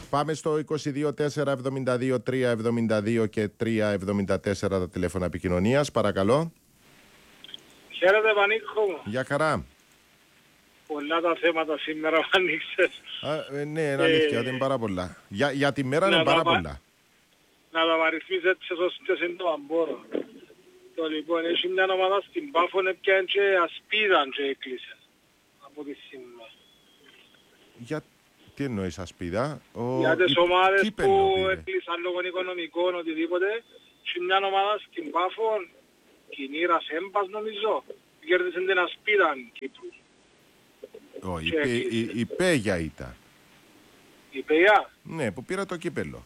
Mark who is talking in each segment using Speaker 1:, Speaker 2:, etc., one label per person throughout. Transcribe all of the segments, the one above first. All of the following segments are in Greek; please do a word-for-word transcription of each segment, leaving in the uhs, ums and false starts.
Speaker 1: Πάμε στο είκοσι δύο τέσσερα εβδομήντα δύο τρία εβδομήντα δύο και τρία εβδομήντα τέσσερα τα τηλέφωνα επικοινωνίας. Παρακαλώ.
Speaker 2: Χαίρετε Πανίκο.
Speaker 1: Για χαρά.
Speaker 2: Πολλά τα θέματα σήμερα που ανοίξες.
Speaker 1: Α, ε, ναι, είναι αλήθεια, ε, είναι πάρα πολλά. Για, για τη μέρα είναι πάρα πολλά.
Speaker 2: Να τα παριθμίσεις έτσι ώστε είναι το αμπόρο. Το λοιπόν, έχει μια ομάδα στην Πάφο, έπιαν και ασπίδαν και έκλεισε. Από τη σήμερα.
Speaker 1: Για τι εννοείς ασπίδα? Ο...
Speaker 2: Για τις ομάδες
Speaker 1: κύπελο,
Speaker 2: που
Speaker 1: πήρε.
Speaker 2: έκλεισαν λόγω οικονομικών, οτιδήποτε, έχει μια ομάδα στην Πάφο, Κινήρας Έμπας νομίζω, κέρδισε την ασπίδαν Κύπρου.
Speaker 1: Όχι, η, η, η, η Πέγια ήταν.
Speaker 2: Η Πέγια.
Speaker 1: Ναι, που πήρα το κύπελο.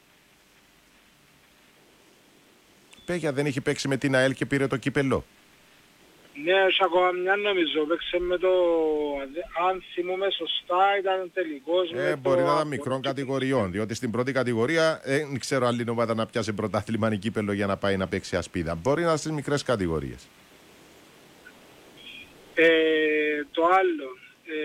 Speaker 1: Πέγια δεν είχε παίξει με την ΑΕΛ και πήρε το κύπελο.
Speaker 2: Ναι, έχει ακόμα μια νομίζω, παίξε με το, αν θυμούμε σωστά, ήταν τελικός
Speaker 1: Ε,
Speaker 2: με
Speaker 1: μπορεί
Speaker 2: το...
Speaker 1: να ήταν μικρών κατηγοριών, διότι στην πρώτη κατηγορία ε, δεν ξέρω άλλη ομάδα να πιάσει πρωτάθλημα ή κύπελο για να πάει να παίξει ασπίδα. Μπορεί να είναι στις μικρές κατηγορίες.
Speaker 2: Ε, το άλλο, ε,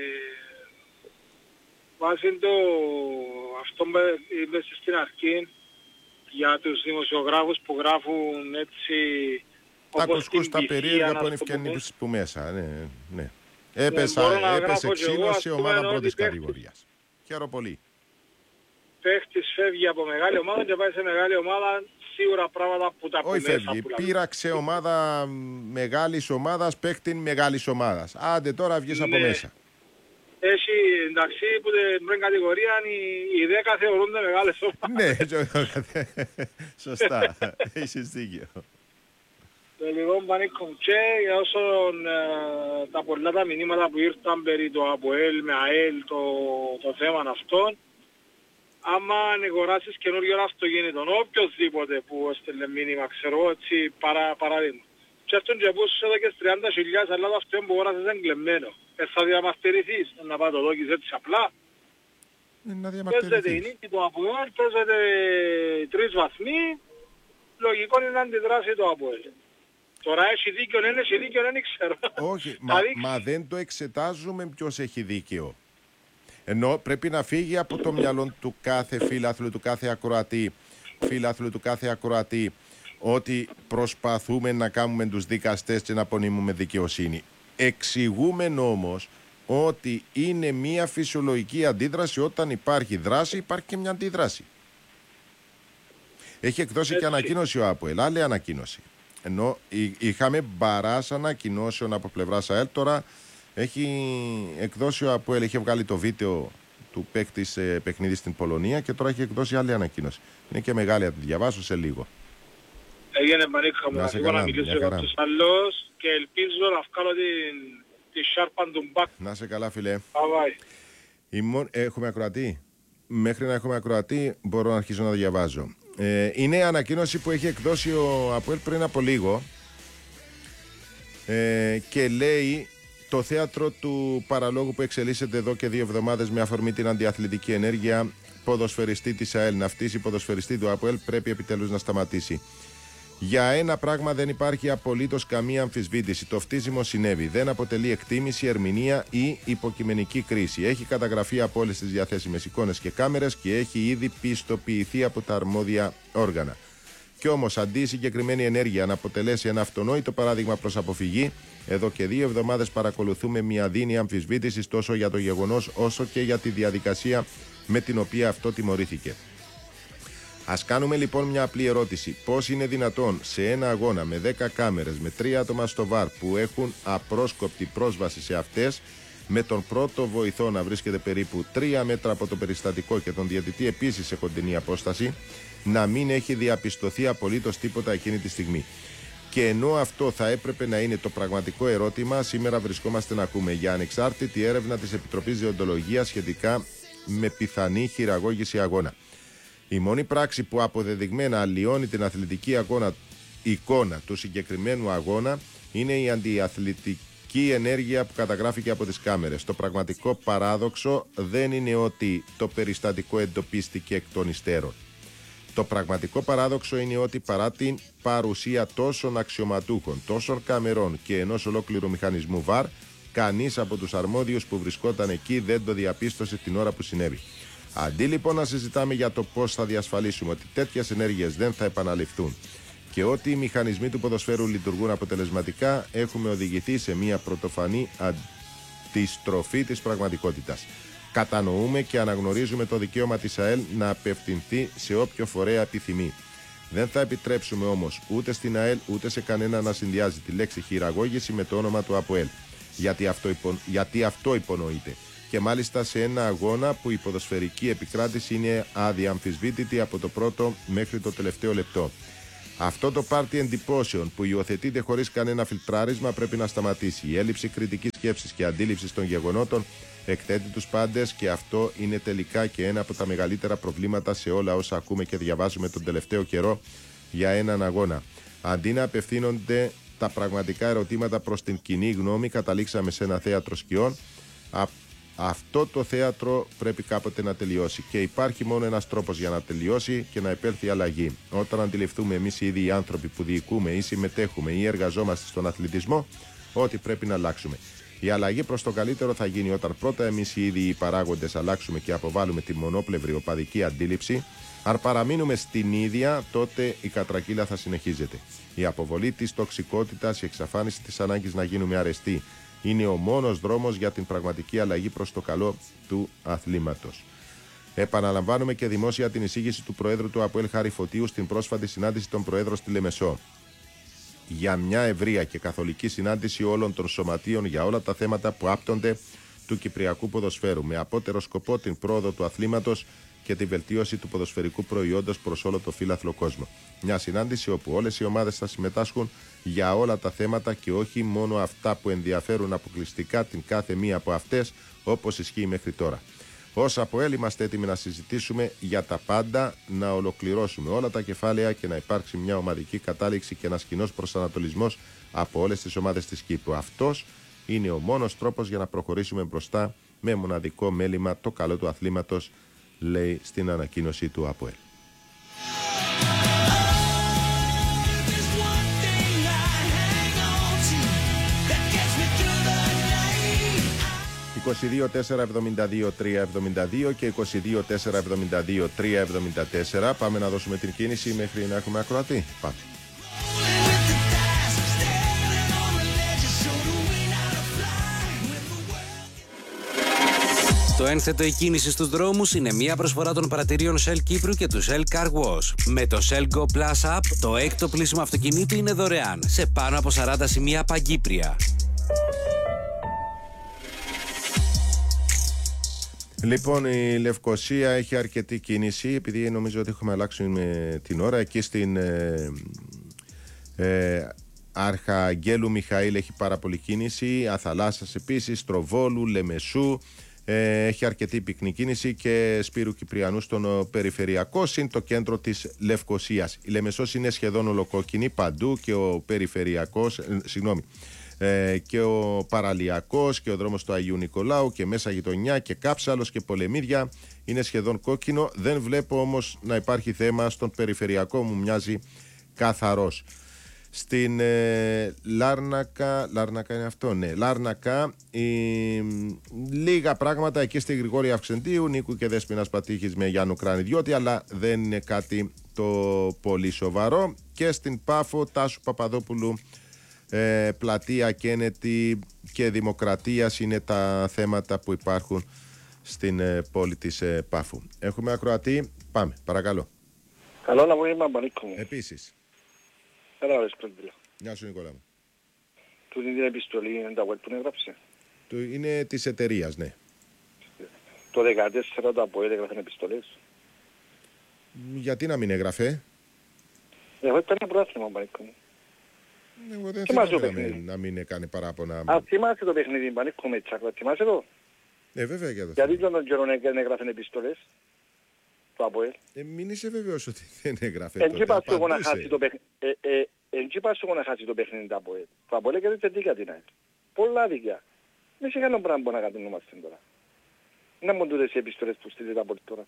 Speaker 2: βάζει το, αυτό που είπες στην αρχή, για τους δημοσιογράφους που γράφουν έτσι...
Speaker 1: Τα κουσκούς, τα περίεργα που είναι ευκαινήσεις που μέσα. Ναι, ναι. Έπεσα,
Speaker 2: ναι,
Speaker 1: έπεσε ξύλο σε ομάδα πρώτης κατηγορίας. Χαίρομαι πολύ.
Speaker 2: Παίχτης φεύγει από μεγάλη ομάδα και πάει σε μεγάλη ομάδα, σίγουρα πράγματα που τα
Speaker 1: Όχι φεύγει, πήραξε ομάδα μεγάλης ομάδας, παίχτη μεγάλης ομάδας. Άντε τώρα βγες ναι. από μέσα.
Speaker 2: Έχει, εντάξει, που την κατηγορία οι δέκα θεωρούνται μεγάλες ομάδες.
Speaker 1: Ναι, σωστά, έχεις δίκιο.
Speaker 2: Το λοιπόν Πανίκο και για όσον ε, τα πολλά τα μηνύματα που ήρθαν περί το ΑΠΟΕΛ με ΑΕΛ το, το θέμα αυτόν, άμα αγοράσεις καινούργιο αυτοκίνητο, οποιοσδήποτε που έστελνε μήνυμα, ξέρω έτσι παρά, παράδειγμα. Και αυτόν και πούς εδώ και τριάντα χιλιάδες, αλλά το αυτό που αγοράσες είναι κλεμμένο. Ε, θα διαμαρτυρηθείς, να πάω το δόκεις έτσι απλά.
Speaker 1: Να
Speaker 2: παίζεται η νίκη του ΑΠΟΕΛ, παίζεται τρεις βαθμοί, λογικό είναι να αντιδράσει το ΑΠΟΕΛ. Τώρα έχει δίκιο, δεν έχει δίκιο, δεν ξέρω.
Speaker 1: Όχι, μα, μα δεν το εξετάζουμε ποιος έχει δίκαιο. Ενώ πρέπει να φύγει από το μυαλό του κάθε φίλαθλου, του κάθε ακροατή, φίλαθλου του κάθε ακροατή, ότι προσπαθούμε να κάνουμε τους δικαστές και να απονείμουμε δικαιοσύνη. Εξηγούμε όμως ότι είναι μια φυσιολογική αντίδραση. Όταν υπάρχει δράση, υπάρχει και μια αντίδραση. Έχει εκδώσει Έτσι. και ανακοίνωση ο ΑΠΟΕΛ, άλλη ανακοίνωση. Ενώ είχαμε μπαράς ανακοινώσεων από πλευράς ΑΕΛ, τώρα έχει εκδώσει ο ΑΠΟΕΛ, είχε βγάλει το βίντεο του παίκτη σε παιχνίδι στην Πολωνία και τώρα έχει εκδώσει άλλη ανακοίνωση. Είναι και μεγάλη, θα τη διαβάσω σε λίγο.
Speaker 2: Έγινε Μαρίκα μου, να σίγουρα να μιλήσω για τους άλλους και ελπίζω να βγάλω την, τη σάρπα του μπακ.
Speaker 1: Να σε καλά φίλε.
Speaker 2: Bye bye.
Speaker 1: Έχουμε ακροατή. Μέχρι να έχουμε ακροατή μπορώ να αρχίσω να διαβάζω. Ε, είναι η ανακοίνωση που έχει εκδώσει ο ΑΠΟΕΛ πριν από λίγο ε, και λέει το θέατρο του παραλόγου που εξελίσσεται εδώ και δύο εβδομάδες με αφορμή την αντιαθλητική ενέργεια ποδοσφαιριστή της ΑΕΛ να φτύσει ποδοσφαιριστή του ΑΠΟΕΛ πρέπει επιτέλους να σταματήσει. Για ένα πράγμα δεν υπάρχει απολύτως καμία αμφισβήτηση. Το φτύσιμο συνέβη. Δεν αποτελεί εκτίμηση, ερμηνεία ή υποκειμενική κρίση. Έχει καταγραφεί από όλες τις διαθέσιμες εικόνες και κάμερες και έχει ήδη πιστοποιηθεί από τα αρμόδια όργανα. Κι όμως, αντί η συγκεκριμένη ενέργεια να αποτελέσει ένα αυτονόητο παράδειγμα προς αποφυγή, εδώ και δύο εβδομάδες παρακολουθούμε μια δίνη αμφισβήτησης τόσο για το γεγονός όσο και για τη διαδικασία με την οποία αυτό τιμωρήθηκε. Ας κάνουμε λοιπόν μια απλή ερώτηση. Πώς είναι δυνατόν σε ένα αγώνα με δέκα κάμερες, με τρία άτομα στο βαρ που έχουν απρόσκοπτη πρόσβαση σε αυτές, με τον πρώτο βοηθό να βρίσκεται περίπου τρία μέτρα από το περιστατικό και τον διαιτητή επίσης σε κοντινή απόσταση, να μην έχει διαπιστωθεί απολύτως τίποτα εκείνη τη στιγμή? Και ενώ αυτό θα έπρεπε να είναι το πραγματικό ερώτημα, σήμερα βρισκόμαστε να ακούμε για ανεξάρτητη έρευνα της Επιτροπής Δεοντολογίας σχετικά με πιθανή χειραγώγηση αγώνα. Η μόνη πράξη που αποδεδειγμένα αλλοιώνει την αθλητική αγώνα, εικόνα του συγκεκριμένου αγώνα είναι η αντιαθλητική ενέργεια που καταγράφηκε από τις κάμερες. Το πραγματικό παράδοξο δεν είναι ότι το περιστατικό εντοπίστηκε εκ των υστέρων. Το πραγματικό παράδοξο είναι ότι παρά την παρουσία τόσων αξιωματούχων, τόσων καμερών και ενός ολόκληρου μηχανισμού βαρ, κανείς από τους αρμόδιους που βρισκόταν εκεί δεν το διαπίστωσε την ώρα που συνέβη. Αντί λοιπόν να συζητάμε για το πώς θα διασφαλίσουμε ότι τέτοιες ενέργειες δεν θα επαναληφθούν και ότι οι μηχανισμοί του ποδοσφαίρου λειτουργούν αποτελεσματικά, έχουμε οδηγηθεί σε μια πρωτοφανή αντιστροφή της πραγματικότητας. Κατανοούμε και αναγνωρίζουμε το δικαίωμα της ΑΕΛ να απευθυνθεί σε όποιο φορέα επιθυμεί. Δεν θα επιτρέψουμε όμως ούτε στην ΑΕΛ ούτε σε κανένα να συνδυάζει τη λέξη χειραγώγηση με το όνομα του ΑΠΟΕΛ. Γιατί αυτό, υπο... γιατί αυτό υπονοείται. Και μάλιστα σε ένα αγώνα που η ποδοσφαιρική επικράτηση είναι αδιαμφισβήτητη από το πρώτο μέχρι το τελευταίο λεπτό. Αυτό το πάρτι εντυπώσεων που υιοθετείται χωρίς κανένα φιλτράρισμα πρέπει να σταματήσει. Η έλλειψη κριτικής σκέψης και αντίληψης των γεγονότων εκθέτει τους πάντες και αυτό είναι τελικά και ένα από τα μεγαλύτερα προβλήματα σε όλα όσα ακούμε και διαβάζουμε τον τελευταίο καιρό για έναν αγώνα. Αντί να απευθύνονται τα πραγματικά ερωτήματα προς την κοινή γνώμη, καταλήξαμε σε ένα θέατρο σκιών. Α, αυτό το θέατρο πρέπει κάποτε να τελειώσει και υπάρχει μόνο ένας τρόπος για να τελειώσει και να επέλθει αλλαγή. Όταν αντιληφθούμε εμείς οι ίδιοι οι άνθρωποι που διοικούμε ή συμμετέχουμε ή εργαζόμαστε στον αθλητισμό ότι πρέπει να αλλάξουμε. Η αλλαγή προς το καλύτερο θα γίνει όταν πρώτα εμείς οι ίδιοι οι παράγοντες αλλάξουμε και αποβάλουμε τη μονόπλευρη οπαδική αντίληψη. Αν παραμείνουμε στην ίδια, τότε η κατρακύλα θα συνεχίζεται. Η αποβολή της τοξικότητας, η εξαφάνιση της ανάγκης να γίνουμε αρεστοί είναι ο μόνος δρόμος για την πραγματική αλλαγή προς το καλό του αθλήματος. Επαναλαμβάνουμε και δημόσια την εισήγηση του Προέδρου του ΑΠΟΕΛ Χάρη Φωτίου στην πρόσφατη συνάντηση των Προέδρων στη Λεμεσό. Για μια ευρεία και καθολική συνάντηση όλων των σωματείων για όλα τα θέματα που άπτονται του κυπριακού ποδοσφαίρου, με απότερο σκοπό την πρόοδο του αθλήματος και τη βελτίωση του ποδοσφαιρικού προϊόντος προς όλο το φύλαθλο κόσμο. Μια συνάντηση όπου όλες οι ομάδες θα συμμετάσχουν για όλα τα θέματα και όχι μόνο αυτά που ενδιαφέρουν αποκλειστικά την κάθε μία από αυτές, όπως ισχύει μέχρι τώρα. Ως ΑΠΟΕΛ είμαστε έτοιμοι να συζητήσουμε για τα πάντα, να ολοκληρώσουμε όλα τα κεφάλαια και να υπάρξει μια ομαδική κατάληξη και ένας κοινός προσανατολισμός από όλες τις ομάδες της Κύπρου. Αυτός είναι ο μόνος τρόπος για να προχωρήσουμε μπροστά με μοναδικό μέλημα το καλό του αθλήματος, λέει στην ανακοίνωση του ΑΠΟΕΛ. είκοσι δύο τέσσερα εβδομήντα δύο τρία εβδομήντα δύο και είκοσι δύο τέσσερα εβδομήντα δύο τρία εβδομήντα τέσσερα. Πάμε να δώσουμε την κίνηση μέχρι να έχουμε ακροατή. Πάμε.
Speaker 3: Το ένθετο η κίνηση στους δρόμους είναι μια προσφορά των πρατηρίων Shell Κύπρου και του Shell Car Wash. Με το Shell Go Plus App, το έκτο πλήσιμο αυτοκινήτου είναι δωρεάν σε πάνω από σαράντα σημεία παγκύπρια.
Speaker 1: Λοιπόν, η Λευκοσία έχει αρκετή κίνηση, επειδή νομίζω ότι έχουμε αλλάξει με την ώρα. Εκεί στην ε, ε, Αρχαγγέλου Μιχαήλ έχει πάρα πολύ κίνηση, Αθαλάσσας επίσης, Στροβόλου, Λεμεσού. Ε, έχει αρκετή πυκνή κίνηση και Σπύρου Κυπριανού στον περιφερειακό, συν το κέντρο της Λευκοσίας. Η Λεμεσός είναι σχεδόν ολοκόκκινη παντού και ο περιφερειακός, ε, συγγνώμη, ε, και ο Παραλιακός και ο δρόμος του Αγίου Νικολάου και Μέσα Γειτονιά και Κάψαλος και Πολεμίδια είναι σχεδόν κόκκινο. Δεν βλέπω όμως να υπάρχει θέμα στον περιφερειακό, μου μοιάζει καθαρός. Στην ε, Λάρνακα, Λάρνακα είναι αυτό, ναι, Λάρνακα, η, λίγα πράγματα εκεί στη Γρηγόρη Αυξεντίου, Νίκου και Δέσποινας Πατήχης με Γιάννου Κρανιδιώτη, αλλά δεν είναι κάτι το πολύ σοβαρό. Και στην Πάφο, Τάσου Παπαδόπουλου, ε, Πλατεία Κένετη και Δημοκρατίας είναι τα θέματα που υπάρχουν στην ε, πόλη της ε, Πάφου. Έχουμε ακροατή, πάμε, παρακαλώ.
Speaker 2: Καλό να βγει Μαμπανίκο μου.
Speaker 1: Επίσης.
Speaker 2: Έλα ρε Σπρέντιλα.
Speaker 1: Γεια σου Νικόλα μου.
Speaker 2: Του την επιστολή είναι τα web που έγραψε.
Speaker 1: Είναι της εταιρείας, ναι.
Speaker 2: Το δεκατέσσερα το ΑΠΟΕΛ έγραφε επιστολές.
Speaker 1: Γιατί να μην έγραφε?
Speaker 2: Εγώ ήταν πρόθυμα Μαμπανίκο μου.
Speaker 1: Εγώ δεν θυμάμαι να μην έκανε παράπονα.
Speaker 2: Α, θυμάσαι το παιχνίδι Μαμπανίκο με τσάκρα, θυμάσαι το?
Speaker 1: Ε, βέβαια και το
Speaker 2: γιατί τον καιρό έγραφε επιστολές το ΑΠΟΕΛ.
Speaker 1: Ε, μην είσαι βέβαιος ότι δεν έγραφε
Speaker 2: τότε. Εν πάσου εγώ να χάσει το παιχνίδι. Εν πάσου εγώ να χάσει το παιχνίδι το ΑΠΟΕΛ. Το ΑΠΟΕΛ έκανε τετίκα την ΑΕΚ. Πολλά δίκαια. Μη σε κάνω πράγμα να κατουνόμαστε τώρα. Να μου τούτες οι επιστολές που στείλει τα ΑΠΟΕΛ τώρα.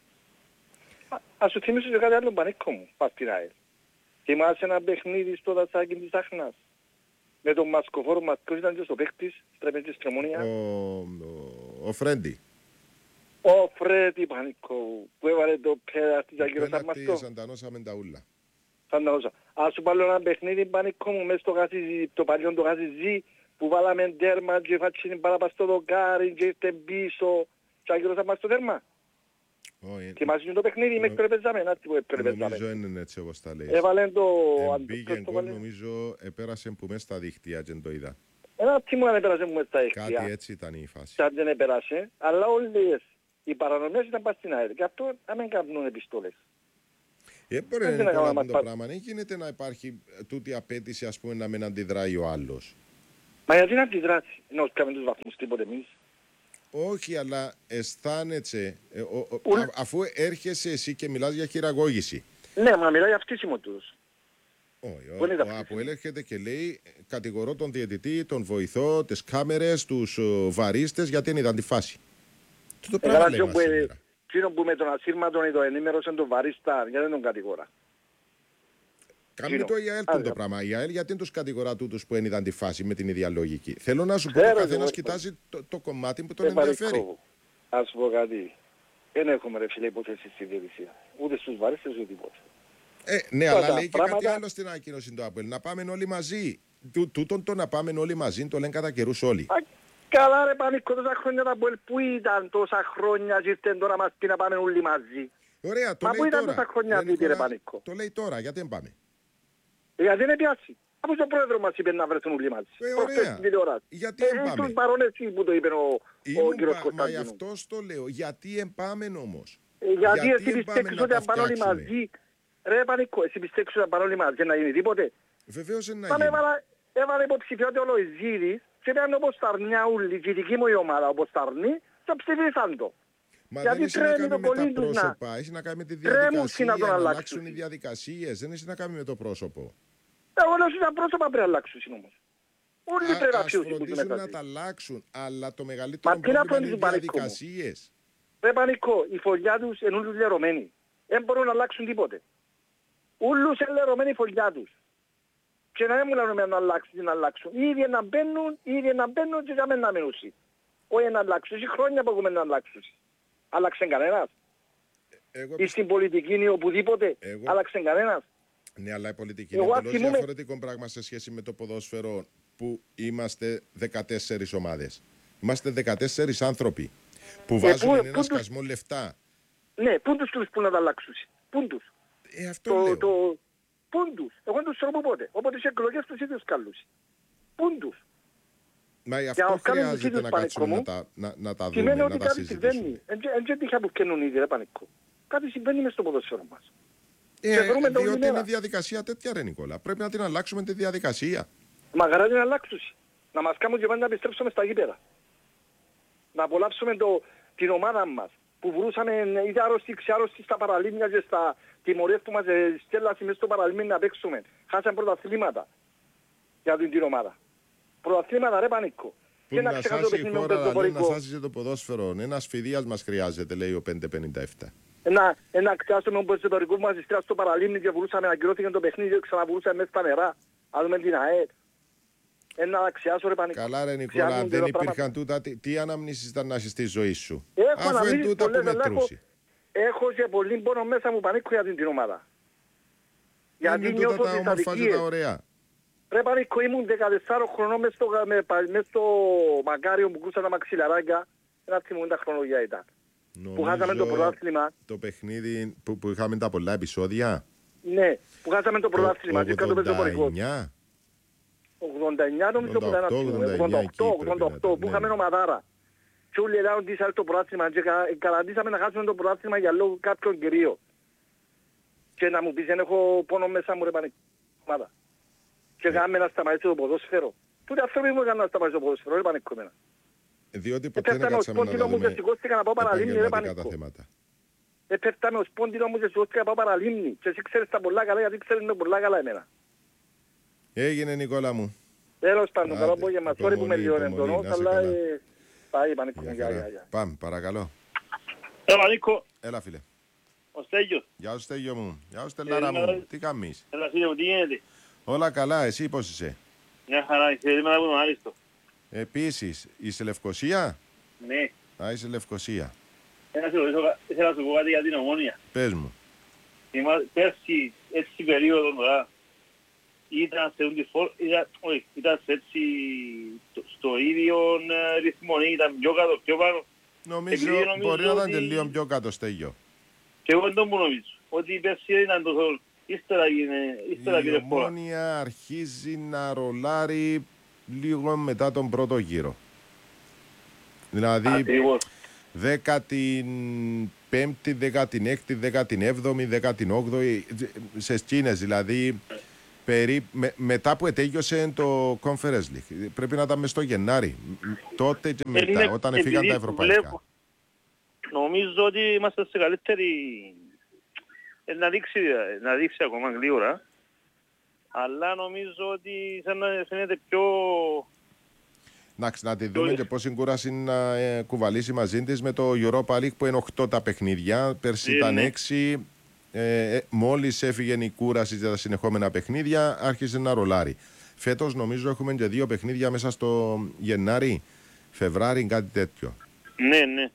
Speaker 2: Ας σου θυμίσω και κάτι άλλο Πανίκο μου, πας στην ΑΕΚ. Θυμάσαι ένα παιχνίδι στο δασάκι της Άχνας. Με τον μασκοφόρο μας, ποιος ήταν και στο παίκτης, στραπέζι της Τρεμόνια.
Speaker 1: Ο, ο, ο Φρέντι.
Speaker 4: Ο Φρέτη Πανικό που έβαλε το πέναλτι για κύριο Σαμαστό.
Speaker 1: Πέναλτι σαντανώσαμε τα ούλα.
Speaker 4: Σαντανώσα. Ας σου πάρω ένα παιχνίδι Πανικό μου μέσα στο γασιζί, το παλιό το γασιζί που βάλαμε τέρμα και φάτσινε παραπάς στο δοκάρι και ήρθε πίσω και κύριο Σαμαστό τέρμα. Θυμάσαι το παιχνίδι με εκπρεπεζάμε, ένα τύπο εκπρεπεζάμε.
Speaker 1: Νομίζω είναι έτσι όπως τα λέει.
Speaker 4: Έβαλε το...
Speaker 1: Εμπήγε γκολ νομίζω επέρασε που μέσα στα δίχτυα και το είδα.
Speaker 4: Ένα τίμο αν επέρασε που μέσα στα δίχτυα.
Speaker 1: Κάτι έτσι ήταν η φάση.
Speaker 4: Σαν δεν επέρασε, αλλά όλες οι παρανομίες ήταν πας στην ΑΕΛ και αυτό να μην κάνουν επιστόλες.
Speaker 1: Ε, μπορεί να είναι το, το πράγμα. Δεν γίνεται να υπάρχει τούτη απέτηση ας πούμε να μην αντιδράει ο άλλος.
Speaker 4: Μα γιατί να αντιδράσει, ενώ κάνουμε τους βαθμούς τίποτε εμείς.
Speaker 1: Όχι, αλλά αισθάνεσαι, ε, ο, ο, α, αφού έρχεσαι εσύ και μιλάς για χειραγώγηση.
Speaker 4: Ναι, μα μιλάει για φτύσιμο τους.
Speaker 1: Όχι, ο, ο, ο Αποέλ έρχεται και λέει κατηγορώ τον διαιτητή, τον βοηθό, τις κάμερες, τους ο, βαρίστες γιατί δεν είδαν τη φάση. Το πράγμα λέει μας σήμερα.
Speaker 4: Εκείνο που με τον ασύρματον το ενήμερωσε τον βαρίστα, γιατί δεν τον κατηγορά.
Speaker 1: Κάνουμε το η ΑΕΛ το πράγμα. Η ΑΕΛ γιατί τους κατηγορά τούτους που δεν είδαν τη φάση με την ίδια λογική. Θέλω να σου πω ότι ο καθένας κοιτάζει το, το κομμάτι που τον ενδιαφέρει.
Speaker 4: Ας πω κάτι. Δεν έχουμε ρε φίλε υπόθεση στη διαιτησία. Ούτε στους βαρίστες ούτε τίποτα.
Speaker 1: Ε, ναι, αλλά λέει και κάτι άλλο στην ανακοίνωση του Αποέλ. Να πάμε όλοι μαζί. Τούτον το να πάμε όλοι μαζί το λένε κατά καιρούς όλοι.
Speaker 4: Καλά ρε Πανίκο, τόσα χρόνια τα Αποέλ που ήταν τόσα χρόνια και ήρθαν τώρα μας πει να πάμε όλοι μαζί.
Speaker 1: Ωραία, το
Speaker 4: Μα
Speaker 1: λέει
Speaker 4: που ήταν
Speaker 1: τώρα.
Speaker 4: τόσα χρόνια τούτη ρε Πανίκο.
Speaker 1: Το λέει τώρα, γιατί δεν πάμε.
Speaker 4: Γιατί δεν πιάσει. Από τον πρόεδρο μας είπε να βρεθούν όλοι μαζί.
Speaker 1: Ε, ωραία. Γιατί δεν πάμε.
Speaker 4: Τους παρόν εσύ που το είπε ο, ο κύριος Κωνσταντίνου.
Speaker 1: Μα γι' αυτό το λέω. Γιατί δεν πάμε όμως.
Speaker 4: Ε, γιατί, γιατί εσύ πιστεύεις ότι αν πάνε όλοι μαζί. Ρε Πανίκο, εσύ πιστεύεις ότι αν πάνε όλοι μαζί να γίνει τίποτε.
Speaker 1: Βεβαίως είναι να
Speaker 4: Πάμε,
Speaker 1: γίνει.
Speaker 4: έβαλα, έβαλα υποψηφιότητα ο Λοϊζίδης και ήταν όπως τα αρνιά ούλοι και η δική μου η ομάδα όπως τα αρνεί και ψηφίσαν το.
Speaker 1: Μα
Speaker 4: γιατί
Speaker 1: δεν έχει να κάνει με τα πρόσωπα, να... έχει να κάνει με τη διαδικασία, να, να αλλάξουν οι διαδικασίες, δεν έχει να κάνει με το πρόσωπο.
Speaker 4: Εγώ λέω ότι τα πρόσωπα πρέπει να αλλάξουν όμως. Όλοι πρέπει να
Speaker 1: αξιώσουν. Ας φροντίσουν να τα αλλάξουν, αλλά το μεγαλύτερο πρόβλημα είναι οι διαδικασίες.
Speaker 4: Ρε Πανικό, η φωλιά τους είναι όλους λερωμένοι. Δεν μπορούν να αλλάξουν τίποτε. Όλους είναι λερωμένοι η φωλιά τους. Και να δεν μου λένε να αλλάξουν, να αλλάξουν. Ήδη να μπαίνουν, ήδη να μπαίνουν και για μένα να μείνουν. Όχι να αλλάξουν. Έχει χρόνια που έχουμε να αλλάξουν. Άλλαξε κανένας.
Speaker 1: Εγώ...
Speaker 4: Ή στην πολιτική ή οπουδήποτε. Εγώ... Άλλαξε κανένας.
Speaker 1: Ναι, αλλά η πολιτική είναι εντελώς θυμούμε... διαφορετικό πράγμα σε σχέση με το ποδόσφαιρο που είμαστε δεκατέσσερις ομάδες. Είμαστε δεκατέσσερις άνθρωποι που βάζουν ε, πού, ένα πού σκασμό τους... λεφτά.
Speaker 4: Ναι, πού τους τους που να τα αλλάξουν. Πού τους.
Speaker 1: Ε, αυτό το, λέω.
Speaker 4: Το... Πού τους. Εγώ δεν τους θέλω πότε. Όποτε σε εκλογές τους ίδιους καλούς. Πού τους.
Speaker 1: Μα γι' αυτό χρειάζεται να κάτσουμε να τα, να, να τα δούμε, να τα συζητήσουμε.
Speaker 4: Εν τύχα που καίνουν ήδη, ρε Πανικό. Κάτι συμβαίνει μες στο ποδόσφαιρο μας.
Speaker 1: Ε, διότι είναι διαδικασία τέτοια ρε Νικόλα. Πρέπει να την αλλάξουμε τη διαδικασία.
Speaker 4: Μα χαρά την αλλάξουν. Να μας κάνουν και πάνε να επιστρέψουμε στα γήπεδα. Να απολαύσουμε το, την ομάδα μας. Που βρούσαμε είτε άρρωστοι, ξεάρρωστοι στα παραλίμνια και στα τιμωρίες που μας στέλνασαν μέσα στο παραλίμνι να παίξουμε. Χάσαμε πρωταθλήματα για την, την ομάδα. Πρωταθλήματα ρε Πανίκο.
Speaker 1: Που να σάσει η χώρα, λέει, να σάσει το ποδόσφαιρο. Ένας φοιτίας μας χρειάζεται, λέει ο πεντακόσια πενήντα επτά.
Speaker 4: Ένα, ένα κτιάσουμε όπως το ιστορικό μας ιστρία στο παραλίμνη και βρούσαμε να κυρώθηκε το παιχνίδι και ξαναβρούσαμε μέσα στα νερά. Αν δούμε την ΑΕΠ. Ένα αξιάσω ρε Πανίκο.
Speaker 1: Καλά ρε Νικόλα, αν δεν υπήρχαν τούτα, τι, τι αναμνήσεις ήταν να είσαι στη ζωή σου.
Speaker 4: Έχω
Speaker 1: αφού είναι τούτα που μετρούσε.
Speaker 4: Έχω και πολύ πόνο μέσα μου Πανίκο για την, την ομάδα.
Speaker 1: Γιατί είναι τούτα τα όμορφα και τα ωραία.
Speaker 4: Ρε Πανίκο, ήμουν δεκατεσσάρων χρονών μες στο, με, μες στο Μακάριο που κρούσαν τα μαξιλαράκια. Ένα θυμούντα χρονολογία ήταν.
Speaker 1: Νομίζω
Speaker 4: που χάσαμε το πρωτάθλημα.
Speaker 1: Το παιχνίδι που, που είχαμε τα πολλά επεισόδια.
Speaker 4: Ναι, που χάσαμε το πρωτάθλημα.
Speaker 1: Το ογδόντα εννιά.
Speaker 4: ογδόντα εννιά νομίζω που ήταν ογδόντα οκτώ ογδόντα οκτώ που είχαμε ομαδάρα. Και όλοι έλεγαν ότι είσαι το πρωτάθλημα και καταντήσαμε να χάσουμε το πρωτάθλημα για λόγω κάποιον κυρίω. Και να μου πεις δεν έχω πόνο μέσα μου ρε Πανικομάδα. Και κάνουμε να σταματήσει το ποδόσφαιρο. Πού τα άνθρωποι μου έκαναν να σταματήσει το ποδόσφαιρο ρε Πανικομένα.
Speaker 1: Διότι ποτέ δεν κάτσαμε να δούμε επαγγελματικά τα θέματα.
Speaker 4: Επέφταμε ως πόντινο μου και σηκώστηκα να πάω παραλίμνη. Και εσύ ξέρεις τα πολλά καλά γιατί ξέρεις με πολλά καλά εμένα.
Speaker 1: Έγινε Νικόλα μου.
Speaker 4: Τέλος πάντων, καλό απόγευμα. Sorry που με λιώνει εντονός, αλλά πάει Πανίκο.
Speaker 1: Πάμε, παρακαλώ.
Speaker 2: Έλα Νίκο.
Speaker 1: Έλα φίλε.
Speaker 2: Ο Στέγιος.
Speaker 1: Γεια σου Στέγιο μου. Γεια σου Στελάρα μου. Τι κάνεις?
Speaker 2: Έλα φίλε μου, τι γίνεται?
Speaker 1: Όλα καλά, εσύ πώς είσαι?
Speaker 2: Μια χαρά, είσαι έτοιμα από τον Άριστο.
Speaker 1: Επίσης, είσαι Λευκοσία?
Speaker 2: Ναι.
Speaker 1: Α, είσαι Λευκοσία.
Speaker 5: Ήθελα να σου πω κάτι για την Ομόνια.
Speaker 1: Πες μου.
Speaker 5: Πέρσι, έτσι περίοδο τώρα, ήταν σε ούντι φόρ, όχι, ήταν έτσι στο ίδιο ρυθμό, ήταν πιο κάτω, πιο πάνω.
Speaker 1: Νομίζω μπορεί να ήταν και λίγο πιο κάτω στέγιο.
Speaker 5: Και εγώ δεν μου νομίζω, ότι πέρσι ήταν τόσο, ύστερα πήρε
Speaker 1: Η Ομόνια αρχίζει να ρολάρει λίγο μετά τον πρώτο γύρο. Δηλαδή δέκατη πέμπτη, δέκατη έκτη, δέκατη έβδομη, δέκατη όγδοη, σε σκήνες δηλαδή. Περί, με, μετά που ετέγιωσε το Conference League. Πρέπει να ήταν μες στο Γενάρη. Τότε και μετά, είναι, όταν έφυγαν τα ευρωπαϊκά. Βλέπω,
Speaker 5: νομίζω ότι είμαστε σε καλύτερη... Ε, να, δείξει, να δείξει ακόμα γλύωρα. Αλλά νομίζω ότι σαν να φαίνεται πιο...
Speaker 1: Να, να τη δούμε και πώς η κούραση να ε, κουβαλήσει μαζί της με το Europa League που είναι οκτώ τα παιχνίδια. Πέρσι είναι. Ήταν έξι. Ε, μόλις έφυγε η κούραση για τα συνεχόμενα παιχνίδια, άρχισε να ρολάρει. Φέτος νομίζω έχουμε και δύο παιχνίδια μέσα στο Γενάρη, Φεβράρι, κάτι τέτοιο.
Speaker 5: Ναι, ναι.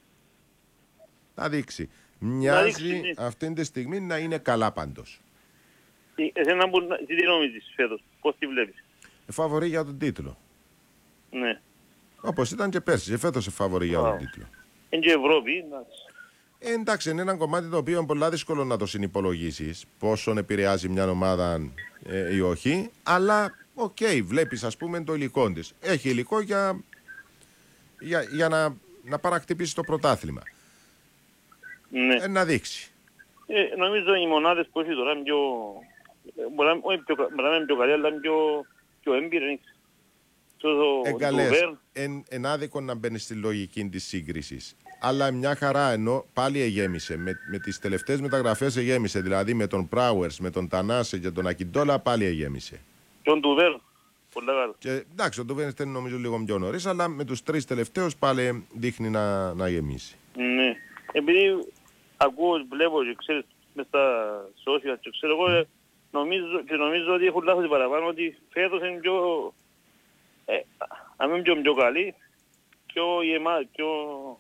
Speaker 1: Θα δείξει. Μοιάζει δείξει, ναι. Αυτή τη στιγμή να είναι καλά πάντως.
Speaker 5: Εσένα που, τι νομίζεις φέτος, πώς τη βλέπεις?
Speaker 1: Φαβορί για τον τίτλο.
Speaker 5: Ναι.
Speaker 1: Όπως ήταν και πέρσι, φέτος φαβορί για τον τίτλο.
Speaker 5: Είναι και Ευρώπη, εντάξει.
Speaker 1: Ε, εντάξει, είναι ένα κομμάτι το οποίο είναι πολύ δύσκολο να το συνυπολογίσεις πόσον επηρεάζει μια ομάδα ε, ή όχι. Αλλά, οκ, okay, βλέπεις ας πούμε το υλικό της. Έχει υλικό για, για, για να, να παρακτυπήσει το πρωτάθλημα.
Speaker 5: Ναι.
Speaker 1: Ε, να δείξει.
Speaker 5: Ε, νομίζω οι μονάδες που έχει τώρα είναι πιο... Μπορεί να είναι πιο καλή, αλλά είναι πιο, πιο έμπειρη.
Speaker 1: Εγκαλές, εν, εν άδικο να μπαίνει στη λογική της σύγκρισης. Αλλά μια χαρά ενώ πάλι εγέμισε. Με, με τις τελευταίες μεταγραφές εγέμισε. Δηλαδή με τον Πράουερς, με τον Τανάσε και τον Ακιντόλα πάλι εγέμισε.
Speaker 5: Και τον Τουβέρ. Πολλά καλά.
Speaker 1: Και, εντάξει, ο Τουβέρ ήταν νομίζω λίγο πιο νωρίς, αλλά με τους τρεις τελευταίους πάλι δείχνει να, να γεμίσει.
Speaker 5: Ναι. Επειδή ακούω, βλέπω και ξέρεις μες στα social και ξέρω εγώ, νομίζω, και νομίζω ότι έχουν λάθος παραπάνω ότι φέτος είναι πιο... Ε, αν είναι πιο, πιο καλή, πιο γεμάτη, πιο...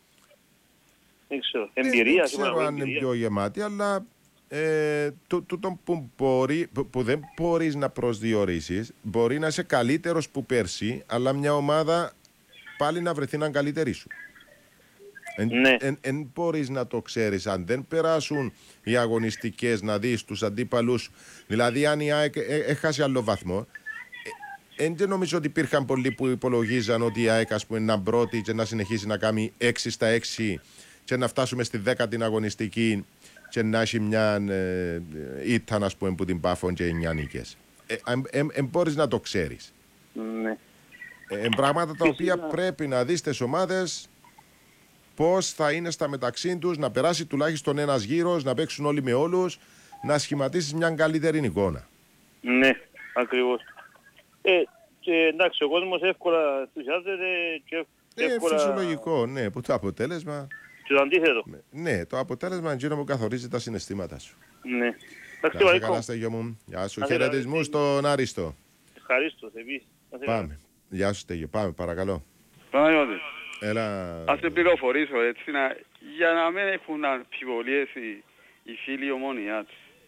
Speaker 5: Δεν ξέρω, εμπειρία.
Speaker 1: Δεν ξέρω αν είναι πιο γεμάτη, αλλά ε, τούτο που, μπορεί, που, που δεν μπορείς να προσδιορίσεις, μπορεί να είσαι καλύτερος που πέρσι, αλλά μια ομάδα πάλι να βρεθεί να καλύτερη σου. Εν,
Speaker 5: ναι.
Speaker 1: εν, εν μπορείς να το ξέρεις αν δεν περάσουν οι αγωνιστικές, να δεις τους αντίπαλους. Δηλαδή αν η ΑΕΚ έχασε άλλο βαθμό, δεν νομίζω ότι υπήρχαν πολλοί που υπολογίζαν ότι η ΑΕΚ ας πούμε, να πρώτη και να συνεχίσει να κάνει έξι στα έξι και να φτάσουμε στη δέκατη αγωνιστική και να έχει μια ε, ήττα ας πούμε, που την Πάφων και εννιά νίκες. Δεν ε, ε, ε, μπορείς να το ξέρεις.
Speaker 5: Ναι.
Speaker 1: Ε, πράγματα τα οποία πρέπει να δεις τις ομάδες πώς θα είναι στα μεταξύ τους, να περάσει τουλάχιστον ένας γύρος, να παίξουν όλοι με όλους, να σχηματίσεις μια καλύτερη εικόνα.
Speaker 5: Ναι, ακριβώς. Ε, και εντάξει, ο κόσμος εύκολα ενθουσιάζεται και εύκολα...
Speaker 1: Ε, φυσιολογικό, ναι, που το αποτέλεσμα...
Speaker 5: Και το αντίθετο.
Speaker 1: Ναι, το αποτέλεσμα είναι εκείνο που καθορίζει τα συναισθήματα σου.
Speaker 5: Ναι.
Speaker 1: Εντάξει, καλά, καλά στα γιο μου. Γεια σου, χαιρετισμούς στον Άριστο.
Speaker 5: Ευχαρίστω, επίσης.
Speaker 1: Πάμε. Γεια σου, Στέγιο. Πάμε, παρακαλώ.
Speaker 6: Παναγιώτη.
Speaker 1: Έλα...
Speaker 6: Ας σε πληροφορήσω έτσι, να... για να μην έχουν αμφιβολίες οι, οι φίλοι Ομόνιας.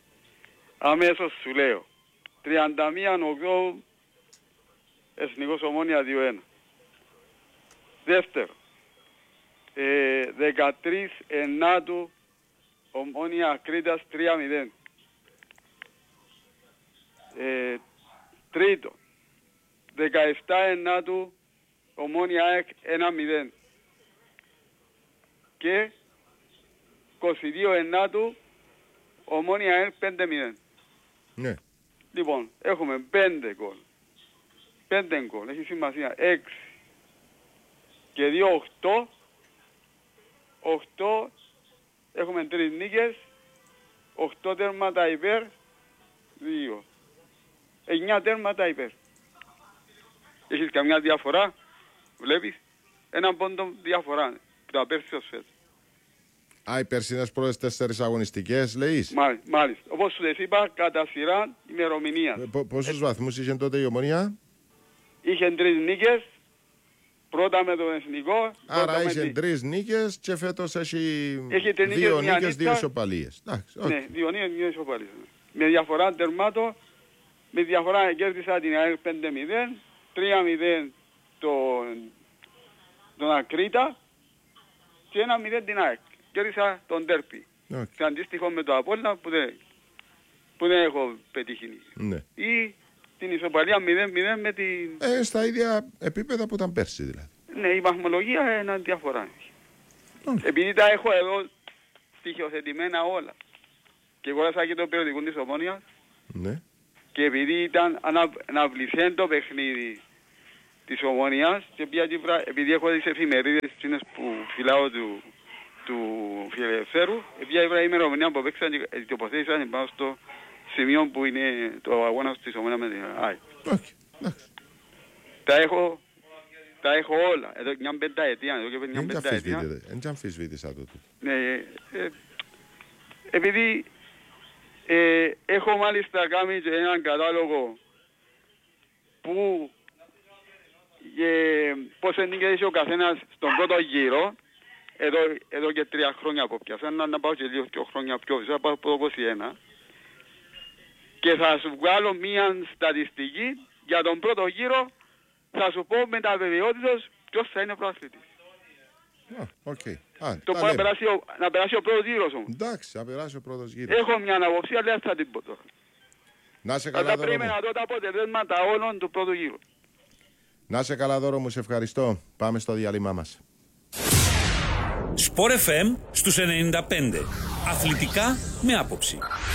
Speaker 6: Αμέσως σου λέω. τριάντα μία Οκτώβρη Εθνικός Ομόνια δύο ένα. Δεύτερο. Ε, δεκατρείς Ενάτου Ομόνια Κρήτας τρία μηδέν. Ε, τρίτο. δεκαεπτά Ενάτου Ομόνια ΑΕΚ ένα μηδέν. Και είκοσι δύο Ενάτου Ομόνια ΑΕΚ πέντε μηδέν.
Speaker 1: Ναι.
Speaker 6: Λοιπόν, έχουμε πέντε γκολ. πέντε γκολ, έχει σημασία. έξι και δύο οκτώ. οκτώ έχουμε τρεις νίκες. οκτώ τέρματα υπέρ. δύο. εννιά τέρματα υπέρ. Έχεις καμιά διαφορά, βλέπεις. Έναν πόντο διαφορά. Τα πέρσι ως φέτος.
Speaker 1: Α, οι περσινές πρώτες τέσσερις αγωνιστικές, λέεις.
Speaker 6: Μάλιστα, μάλιστα. Όπως σου είπα, κατά σειρά ημερομηνία.
Speaker 1: Πόσους ε, βαθμούς είχε τότε η Ομονία?
Speaker 6: Είχε τρεις νίκες, πρώτα με τον εθνικό.
Speaker 1: Άρα είσαι τη... τρεις νίκες και φέτος έχει,
Speaker 6: έχει
Speaker 1: δύο νίκες, δύο ισοπαλίες.
Speaker 6: Ναι, δύο νίκες, δύο ισοπαλίες. Με διαφορά τερμάτων, με διαφορά κέρδισα την ΑΕΛ πέντε μηδέν, τρία μηδέν τον, τον Ακρίτα και ένα μηδέν την ΑΕΚ. Κέρδισα τον Τέρπι. Okay. Σε αντίστοιχο με το Απόλλωνα που δεν, που δεν έχω πετύχει.
Speaker 1: Ναι.
Speaker 6: Ή την ισοπαλία μηδέν μηδέν με την...
Speaker 1: Ε, στα ίδια επίπεδα που ήταν πέρσι δηλαδή.
Speaker 6: Ναι, η βαθμολογία είναι διαφορά.
Speaker 1: Okay.
Speaker 6: Επειδή τα έχω εδώ στοιχειοθετημένα όλα. Και αγόρασα και το περιοδικό της Ομόνοιας.
Speaker 1: Ναι.
Speaker 6: Και επειδή ήταν ανα, αναβληθέν το παιχνίδι της Ομόνοιας, και πια, επειδή έχω τις εφημερίδες που φυλάω του, του Φιλελευθέρου, πια η ημερομηνία που παίξαν και τοποθέτησαν πάνω στο σημείο που είναι το αγώνα της Ομόνοιας με την ΑΕΚ.
Speaker 1: Okay.
Speaker 6: Τα έχω, τα έχω όλα. Εδώ μια πενταετία.
Speaker 1: Δεν πενταετία. Δεν αμφισβήτησα τότε.
Speaker 6: Ναι, ε, επειδή ε, έχω μάλιστα κάνει και έναν κατάλογο που ε, πώς ενίκαισε ο καθένας στον πρώτο γύρο, εδώ, εδώ και τρία χρόνια από πια, σαν να πάω και δύο, δύο χρόνια πιο πίσω, θα πάω από το είκοσι ένα, και θα σου βγάλω μία στατιστική για τον πρώτο γύρο, θα σου πω με τα βεβαιότητας ποιος θα είναι ο προαθλητής.
Speaker 1: Ah, okay. ah,
Speaker 6: το που να περάσει, ο, να περάσει ο πρώτος γύρος όμως.
Speaker 1: Εντάξει, να περάσει ο πρώτος γύρος.
Speaker 6: Έχω μια αναποψία, αλλά θα την πω τώρα.
Speaker 1: Να σε καλά,
Speaker 6: Δώρο μου. Θα πρέπει να δω τα αποτελέσματα όλων του πρώτου γύρου.
Speaker 1: Να σε καλά, Δώρο μου, σε ευχαριστώ. Πάμε στο διάλειμμα μας.
Speaker 7: Σπορ εφ εμ στους ενενήντα πέντε. Αθλητικά με άποψη.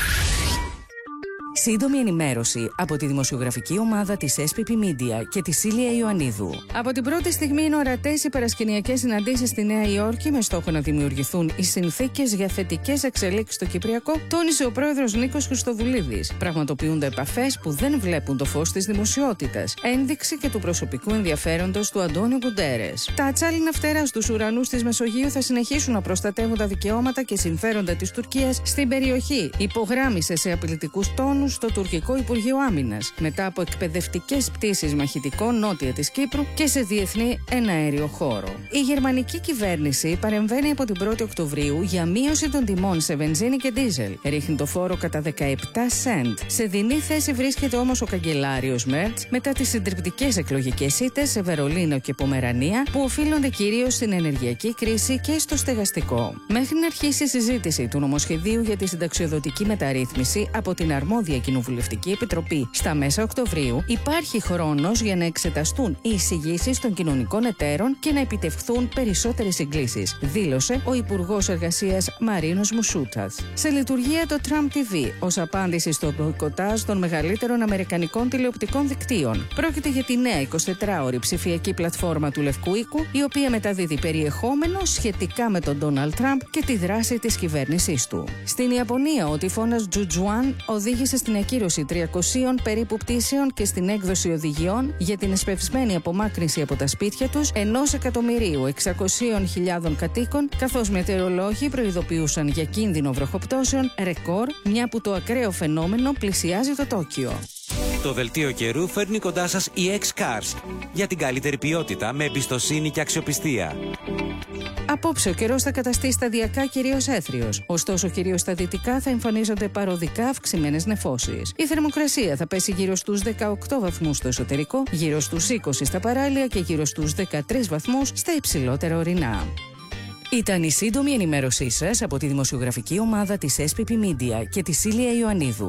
Speaker 8: Σύντομη ενημέρωση από τη δημοσιογραφική ομάδα της ες πι πι Media και τη Σίλια Ιωαννίδου. Από την πρώτη στιγμή είναι ορατές οι παρασκηνιακές συναντήσεις στη Νέα Υόρκη με στόχο να δημιουργηθούν οι συνθήκες για θετικές εξελίξεις στο Κυπριακό, τόνισε ο πρόεδρος Νίκος Χριστοδουλίδης. Πραγματοποιούνται επαφές που δεν βλέπουν το φως της δημοσιότητας. Ένδειξη και του προσωπικού ενδιαφέροντος του Αντώνιου Γκουντέρες. Τα ατσάλινα φτερά στους ουρανούς της Μεσογείου θα συνεχίσουν να προστατεύουν τα δικαιώματα και συμφέροντα της Τουρκίας στην περιοχή, υπογράμμισε σε απειλητικούς τόνους στο τουρκικό Υπουργείο Άμυνας, μετά από εκπαιδευτικές πτήσεις μαχητικών νότια της Κύπρου και σε διεθνή εναέριο χώρο. Η γερμανική κυβέρνηση παρεμβαίνει από την πρώτη Οκτωβρίου για μείωση των τιμών σε βενζίνη και ντίζελ. Ρίχνει το φόρο κατά δεκαεπτά σεντ. Σε δεινή θέση βρίσκεται όμως ο καγκελάριος Μέρτς μετά τις συντριπτικές εκλογικές ήττες σε Βερολίνο και Πομερανία που οφείλονται κυρίως στην ενεργειακή κρίση και στο στεγαστικό. Μέχρι να αρχίσει η συζήτηση του νομοσχεδίου για τη συνταξιοδοτική μεταρρύθμιση από την αρμόδια Κοινοβουλευτική Επιτροπή στα μέσα Οκτωβρίου, υπάρχει χρόνος για να εξεταστούν οι εισηγήσεις των κοινωνικών εταίρων και να επιτευχθούν περισσότερες συγκλήσεις, δήλωσε ο Υπουργός Εργασίας Μαρίνος Μουσούτας. Σε λειτουργία το Trump τι βι ως απάντηση στο μποϊκοτάζ των μεγαλύτερων αμερικανικών τηλεοπτικών δικτύων. Πρόκειται για τη νέα εικοσιτετράωρη ψηφιακή πλατφόρμα του Λευκού Οίκου, η οποία μεταδίδει περιεχόμενο σχετικά με τον Ντόναλντ Τραμπ και τη δράση της κυβέρνησής του. Στην Ιαπωνία, ο τυφώνας Τζουτζουάν οδήγησε στην ακύρωση τριακοσίων περίπου πτήσεων και στην έκδοση οδηγιών για την εσπευσμένη απομάκρυνση από τα σπίτια τους ενός εκατομμυρίου εξακοσίων χιλιάδων κατοίκων, καθώς μετεωρολόγοι προειδοποιούσαν για κίνδυνο βροχοπτώσεων ρεκόρ, μια που το ακραίο φαινόμενο πλησιάζει το Τόκιο.
Speaker 3: Το δελτίο καιρού φέρνει κοντά σας η X-Cars για την καλύτερη ποιότητα με εμπιστοσύνη και αξιοπιστία.
Speaker 8: Απόψε ο καιρός θα καταστεί σταδιακά κυρίως έθριος. Ωστόσο, κυρίως στα δυτικά θα εμφανίζονται παροδικά αυξημένες νεφώσεις. Η θερμοκρασία θα πέσει γύρω στους δεκαοκτώ βαθμούς στο εσωτερικό, γύρω στους είκοσι στα παράλια και γύρω στους δεκατρείς βαθμούς στα υψηλότερα ορεινά. Ήταν η σύντομη ενημέρωσή σας από τη δημοσιογραφική ομάδα της ες πι πι Media και τη Σίλια Ιωαννίδου.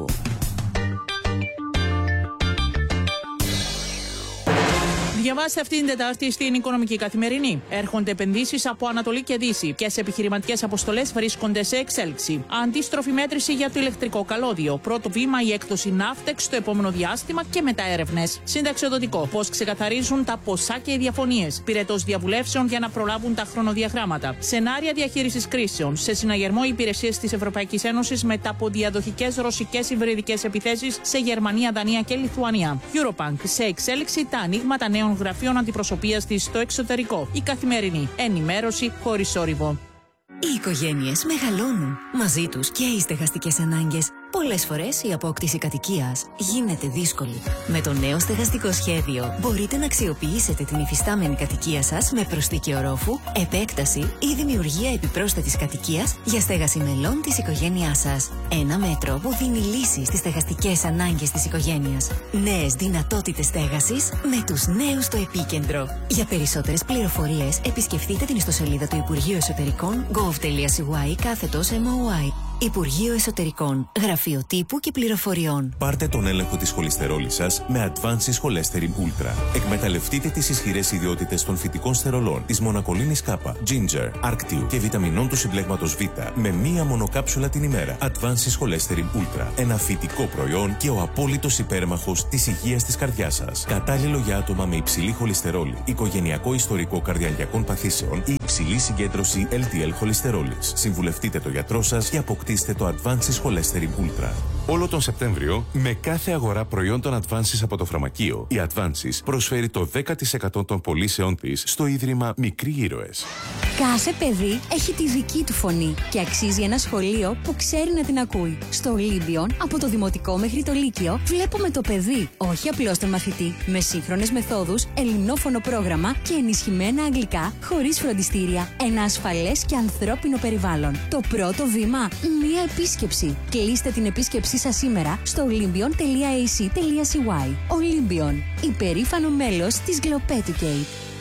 Speaker 9: Διαβάστε αυτήν την Τετάρτη στην Οικονομική Καθημερινή. Έρχονται επενδύσεις από Ανατολή και Δύση. Ποιες επιχειρηματικές αποστολές βρίσκονται σε εξέλιξη. Αντίστροφη μέτρηση για το ηλεκτρικό καλώδιο. Πρώτο βήμα η έκδοση Ναύτεξ στο επόμενο διάστημα και μετά έρευνες. Συνταξιοδοτικό. Πώς ξεκαθαρίζουν τα ποσά και οι διαφωνίες. Πυρετός διαβουλεύσεων για να προλάβουν τα χρονοδιαγράμματα. Σενάρια διαχείρισης κρίσεων. Σε συναγερμό οι υπηρεσίες της Ευρωπαϊκής Ένωσης μετά από διαδοχικές ρωσικές υβριδικές επιθέσεις σε Γερμανία, Δανία και Λιθουανία. Eurobank. Σε εξέλιξη τα ανοίγματα νέων γραφείων αντιπροσωπείας της στο εξωτερικό. Η Καθημερινή. Ενημέρωση χωρίς όρυβο.
Speaker 10: Οι οικογένειες μεγαλώνουν. Μαζί τους και οι στεγαστικές ανάγκες. Πολλές φορές η απόκτηση κατοικίας γίνεται δύσκολη. Με το νέο στεγαστικό σχέδιο μπορείτε να αξιοποιήσετε την υφιστάμενη κατοικία σας με προσθήκη ορόφου, επέκταση ή δημιουργία επιπρόσθετης κατοικίας για στέγαση μελών της οικογένειάς σας. Ένα μέτρο που δίνει λύση στις στεγαστικές ανάγκες της οικογένειας. Νέες δυνατότητες στέγασης με τους νέους στο επίκεντρο. Για περισσότερες πληροφορίες επισκεφτείτε την ιστοσελίδα του Υπουργείου Εσωτερικών gov.cy κάθετος εμ ο άι. Υπουργείο Εσωτερικών, Γραφείο Τύπου και Πληροφοριών.
Speaker 11: Πάρτε τον έλεγχο της χολυστερόλης σας με Advances Cholesterol Ultra. Εκμεταλλευτείτε τις ισχυρές ιδιότητες των φυτικών στερολών, της μονακολίνης K, Ginger, Arctiu και βιταμινών του συμπλέγματος Β με μία μονοκάψουλα την ημέρα. Advances Cholesterol Ultra. Ένα φυτικό προϊόν και ο απόλυτος υπέρμαχος της υγείας της καρδιάς σας. Κατάλληλο για άτομα με υψηλή χολυστερόλη, οικογενειακό ιστορικό καρδιαγγειακών παθήσεων ή υψηλή συγκέντρωση ελ ντι ελ χολυστερόλης. Συμβουλευτείτε το γιατρό σας και αποκτήστε το Advances Cholesterol Ultra. Όλο τον Σεπτέμβριο, με κάθε αγορά προϊόντων Advances από το φαρμακείο, η Advances προσφέρει το δέκα τοις εκατό των πωλήσεών της στο Ίδρυμα Μικροί Ήρωες.
Speaker 12: Κάθε παιδί έχει τη δική του φωνή και αξίζει ένα σχολείο που ξέρει να την ακούει. Στο Ολύμπιον, από το δημοτικό μέχρι το λύκειο, βλέπουμε το παιδί, όχι απλώς τον μαθητή, με σύγχρονες μεθόδους, ελληνόφωνο πρόγραμμα και ενισχυμένα αγγλικά, χωρίς φροντιστήρια, ένα ασφαλές και ανθρώπινο περιβάλλον. Το πρώτο βήμα, μία επίσκεψη. Κλείστε την επίσκεψή σας σήμερα στο olympion τελεία έι σι τελεία σι γουάι. Olympion, υπερήφανο μέλος της Globeducate.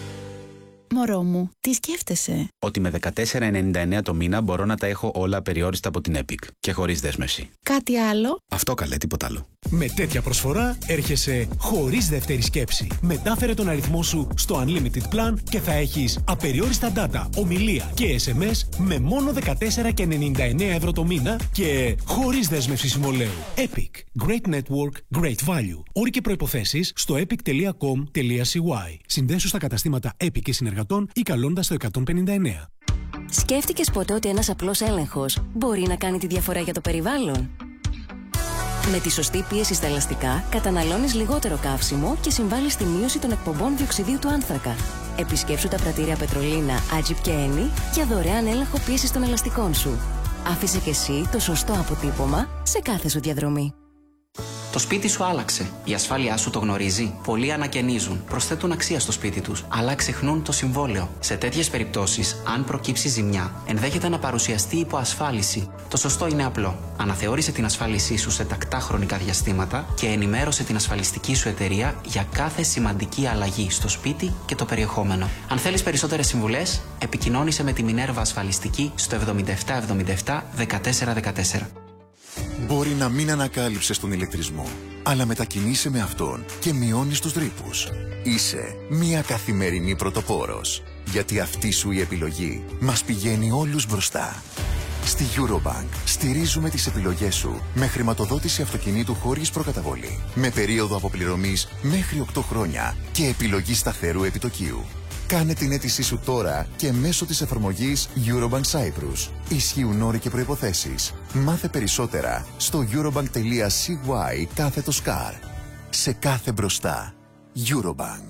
Speaker 13: Μωρό μου, τι σκέφτεσαι?
Speaker 14: Ότι με δεκατέσσερα ενενήντα εννέα το μήνα μπορώ να τα έχω όλα περιόριστα από την Epic και χωρίς δέσμευση.
Speaker 13: Κάτι άλλο?
Speaker 14: Αυτό καλέ, τίποτα άλλο.
Speaker 15: Με τέτοια προσφορά έρχεσαι χωρίς δεύτερη σκέψη. Μετάφερε τον αριθμό σου στο Unlimited Plan και θα έχεις απεριόριστα data, ομιλία και ες εμ ες με μόνο δεκατέσσερα ενενήντα εννέα ευρώ το μήνα και χωρίς δέσμευση συμβολέου. Epic. Great Network, Great Value. Όροι και προϋποθέσεις στο epic τελεία com τελεία σι γουάι. Συνδέσου στα καταστήματα Epic και συνεργατών ή καλώντας το εκατόν πενήντα εννέα.
Speaker 10: Σκέφτηκες ποτέ ότι ένας απλός έλεγχος μπορεί να κάνει τη διαφορά για το περιβάλλον? Με τη σωστή πίεση στα ελαστικά καταναλώνεις λιγότερο καύσιμο και συμβάλλεις στη μείωση των εκπομπών διοξιδίου του άνθρακα. Επισκέψου τα πρατήρια Πετρολίνα, Άτζιπ και Ένι για δωρεάν έλεγχο πίεσης των ελαστικών σου. Άφησε και εσύ το σωστό αποτύπωμα σε κάθε σου διαδρομή.
Speaker 16: Το σπίτι σου άλλαξε. Η ασφάλειά σου το γνωρίζει. Πολλοί ανακαινίζουν, προσθέτουν αξία στο σπίτι τους, αλλά ξεχνούν το συμβόλαιο. Σε τέτοιες περιπτώσεις, αν προκύψει ζημιά, ενδέχεται να παρουσιαστεί υποασφάλιση. Το σωστό είναι απλό. Αναθεώρησε την ασφάλισή σου σε τακτά χρονικά διαστήματα και ενημέρωσε την ασφαλιστική σου εταιρεία για κάθε σημαντική αλλαγή στο σπίτι και το περιεχόμενο. Αν θέλεις περισσότερες συμβουλές, επικοινώνησε με τη Μινέρβα Ασφαλιστική στο εβδομήντα επτά εβδομήντα επτά δεκατέσσερα δεκατέσσερα.
Speaker 17: Μπορεί να μην ανακάλυψες τον ηλεκτρισμό, αλλά μετακινείσαι με αυτόν και μειώνεις τους ρήπους. Είσαι μια καθημερινή πρωτοπόρος, γιατί αυτή σου η επιλογή μας πηγαίνει όλους μπροστά. Στη Eurobank στηρίζουμε τις επιλογές σου με χρηματοδότηση αυτοκινήτου χωρίς προκαταβολή, με περίοδο αποπληρωμής μέχρι οκτώ χρόνια και επιλογή σταθερού επιτοκίου. Κάνε την αίτησή σου τώρα και μέσω της εφαρμογής Eurobank Cyprus. Ισχύουν όροι και προϋποθέσεις. Μάθε περισσότερα στο eurobank τελεία σι γουάι κάθετος car. Σε κάθε μπροστά. Eurobank.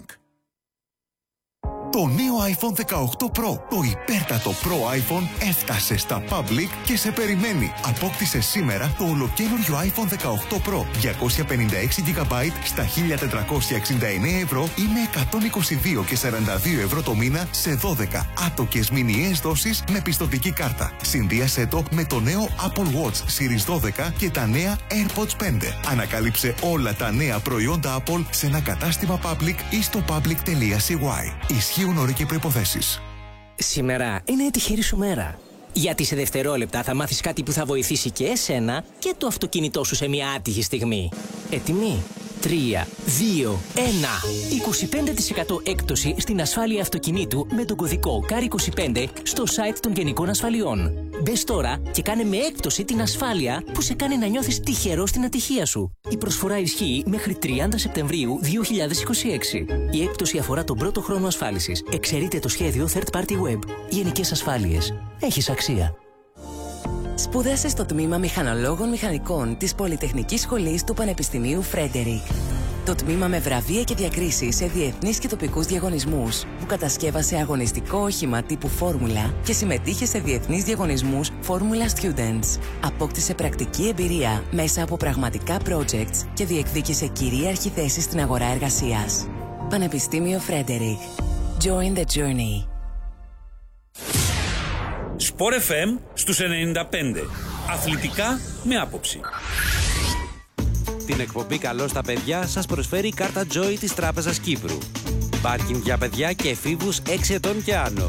Speaker 18: Το νέο άιφον δεκαοκτώ Pro, το υπέρτατο Pro iPhone, έφτασε στα Public και σε περιμένει. Απόκτησε σήμερα το ολοκαίνουργιο άιφον δεκαοκτώ Pro, διακόσια πενήντα έξι τζι μπι στα χίλια τετρακόσια εξήντα εννέα ευρώ ή με εκατόν είκοσι δύο και σαράντα δύο ευρώ το μήνα σε δώδεκα άτοκες μηνιαίες δόσεις με πιστωτική κάρτα. Συνδύασέ το με το νέο Apple Watch Series δώδεκα και τα νέα AirPods πέντε. Ανακάλυψε όλα τα νέα προϊόντα Apple σε ένα κατάστημα Public ή στο public τελεία σι γουάι. Ισχύουν όροι και προϋποθέσεις.
Speaker 19: Σήμερα είναι η τυχερή σου μέρα. Γιατί σε δευτερόλεπτα θα μάθεις κάτι που θα βοηθήσει και εσένα και το αυτοκίνητό σου σε μια άτυχη στιγμή. Έτοιμοι? τρία, δύο, ένα. είκοσι πέντε τοις εκατό έκπτωση στην ασφάλεια αυτοκινήτου με τον κωδικό κάρ είκοσι πέντε στο site των Γενικών Ασφαλιών. Μπες τώρα και κάνε με έκπτωση την ασφάλεια που σε κάνει να νιώθεις τυχερό στην ατυχία σου. Η προσφορά ισχύει μέχρι τριάντα Σεπτεμβρίου δύο χιλιάδες είκοσι έξι. Η έκπτωση αφορά τον πρώτο χρόνο ασφάλισης. Εξαιρείται το σχέδιο Third Party Web. Γενικές ασφάλειες. Έχεις αξία.
Speaker 10: Σπούδασε στο τμήμα Μηχανολόγων Μηχανικών της Πολυτεχνικής Σχολής του Πανεπιστημίου Φρέντερικ.
Speaker 20: Το τμήμα με βραβεία και διακρίσεις σε διεθνείς και τοπικούς διαγωνισμούς, που κατασκεύασε αγωνιστικό όχημα τύπου Φόρμουλα και συμμετείχε σε διεθνείς διαγωνισμούς Formula Students. Απόκτησε πρακτική εμπειρία μέσα από πραγματικά projects και διεκδίκησε κυρίαρχη θέση στην αγορά εργασίας. Πανεπιστήμιο Φρέντερικ. Join the journey.
Speaker 7: Σπορ εφ εμ στους ενενήντα πέντε. Αθλητικά με άποψη.
Speaker 3: Την εκπομπή «Καλό στα παιδιά» σας προσφέρει η κάρτα Joy της Τράπεζας Κύπρου. Πάρκινγκ για παιδιά και εφήβους έξι ετών και άνω.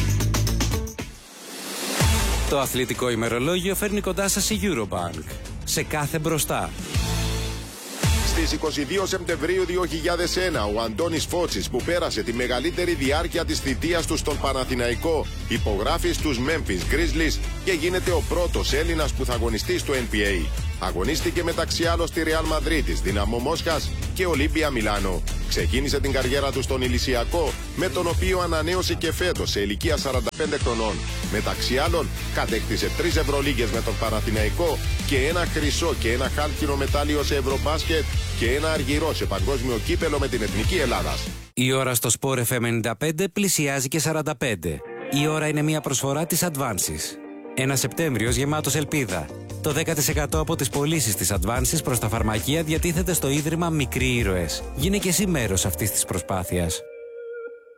Speaker 3: Το αθλητικό ημερολόγιο φέρνει κοντά σας η Eurobank. Σε κάθε μπροστά.
Speaker 1: Στις είκοσι δύο Σεπτεμβρίου δύο χιλιάδες ένα, ο Αντώνης Φώτσης, που πέρασε τη μεγαλύτερη διάρκεια της θητείας του στον Παναθηναϊκό, υπογράφει στους Memphis Grizzlies και γίνεται ο πρώτος Έλληνας που θα αγωνιστεί στο N B A. Αγωνίστηκε μεταξύ άλλων στη Ρεάλ Μαδρίτης, Δυναμό Μόσχας και Ολύμπια Μιλάνο. Ξεκίνησε την καριέρα του στον Ηλυσιακό, με τον οποίο ανανέωσε και φέτος σε ηλικία σαράντα πέντε χρονών. Μεταξύ άλλων, κατέκτησε τρεις Ευρωλίγκες με τον Παναθηναϊκό και ένα χρυσό και ένα χάλκινο μετάλλιο σε Ευρωμπάσκετ και ένα αργυρό σε παγκόσμιο κύπελο με την Εθνική Ελλάδας.
Speaker 3: Η ώρα στο Sport εφ εμ ενενήντα πέντε πλησιάζει και σαράντα πέντε. Η ώρα είναι μια προσφορά της Advances. Ένα Σεπτέμβριος γεμάτος ελπίδα. Το δέκα τοις εκατό από τις πωλήσεις της Advances προς τα φαρμακεία διατίθεται στο Ίδρυμα Μικροί Ήρωες. Γίνε και εσύ μέρος αυτής της προσπάθειας.